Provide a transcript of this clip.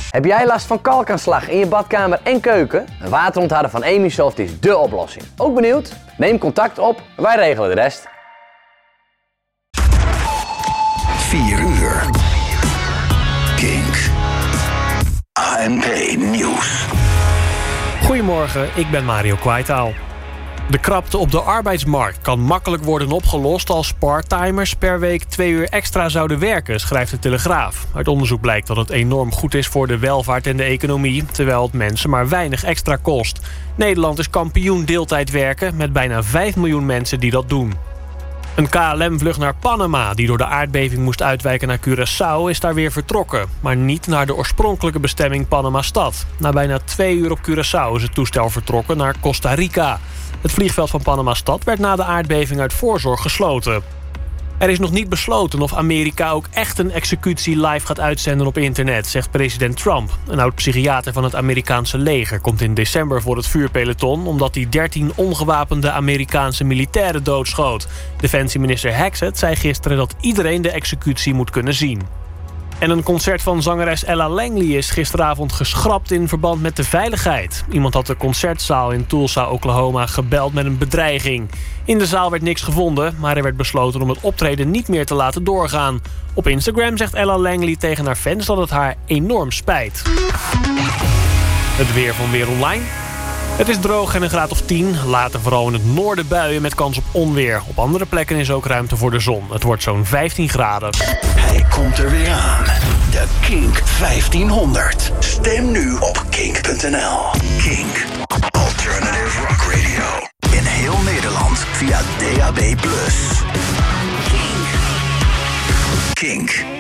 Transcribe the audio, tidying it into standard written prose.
Heb jij last van kalkaanslag in je badkamer en keuken? Een waterontharder van Emisoft is dé oplossing. Ook benieuwd? Neem contact op, wij regelen de rest. 4 uur. Kink. ANP Nieuws. Goedemorgen, ik ben Mario Kwaitaal. De krapte op de arbeidsmarkt kan makkelijk worden opgelost als parttimers per week 2 uur extra zouden werken, schrijft de Telegraaf. Uit onderzoek blijkt dat het enorm goed is voor de welvaart en de economie, terwijl het mensen maar weinig extra kost. Nederland is kampioen deeltijd werken met bijna 5 miljoen mensen die dat doen. Een KLM-vlucht naar Panama, die door de aardbeving moest uitwijken naar Curaçao, is daar weer vertrokken. Maar niet naar de oorspronkelijke bestemming Panama-stad. Na bijna 2 uur op Curaçao is het toestel vertrokken naar Costa Rica. Het vliegveld van Panama-stad werd na de aardbeving uit voorzorg gesloten. Er is nog niet besloten of Amerika ook echt een executie live gaat uitzenden op internet, zegt president Trump. Een oud-psychiater van het Amerikaanse leger komt in december voor het vuurpeloton omdat hij 13 ongewapende Amerikaanse militairen doodschoot. Defensieminister Hexet zei gisteren dat iedereen de executie moet kunnen zien. En een concert van zangeres Ella Langley is gisteravond geschrapt in verband met de veiligheid. Iemand had de concertzaal in Tulsa, Oklahoma gebeld met een bedreiging. In de zaal werd niks gevonden, maar er werd besloten om het optreden niet meer te laten doorgaan. Op Instagram zegt Ella Langley tegen haar fans dat het haar enorm spijt. Het weer van Weer Online. Het is droog en een graad of 10. Later vooral in het noorden buien met kans op onweer. Op andere plekken is ook ruimte voor de zon. Het wordt zo'n 15 graden. Hij komt er weer aan. De Kink 1500. Stem nu op kink.nl. Kink. Alternative Rock Radio. In heel Nederland via DAB+. Kink. Kink.